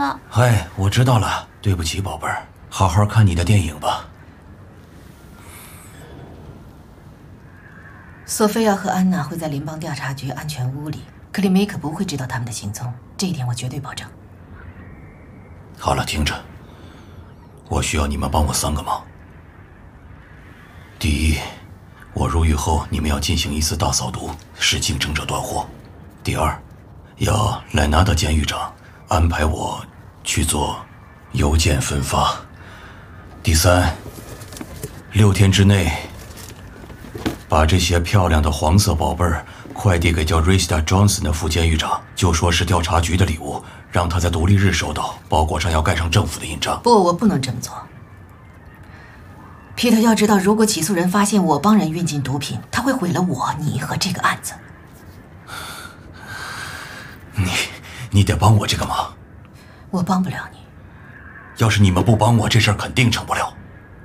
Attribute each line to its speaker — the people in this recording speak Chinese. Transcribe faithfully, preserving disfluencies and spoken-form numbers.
Speaker 1: 了。
Speaker 2: 哎，我知道了，对不起，宝贝儿，好好看你的电影吧。
Speaker 3: 索菲亚和安娜会在联邦调查局安全屋里，克里梅可不会知道他们的行踪，这一点我绝对保证。
Speaker 2: 好了，听着，我需要你们帮我三个忙。第一，我入狱后，你们要进行一次大扫毒，使竞争者断货。第二，要莱纳德监狱长安排我去做邮件分发。第三，六天之内把这些漂亮的黄色宝贝儿快递给叫 Rista Johnson 的副监狱长，就说是调查局的礼物，让他在独立日收到，包裹上要盖上政府的印章。
Speaker 3: 不，我不能这么做。皮特要知道，如果起诉人发现我帮人运进毒品，他会毁了我、你和这个案子。
Speaker 2: 你，你得帮我这个忙。
Speaker 3: 我帮不了你。
Speaker 2: 要是你们不帮我，这事儿肯定成不了。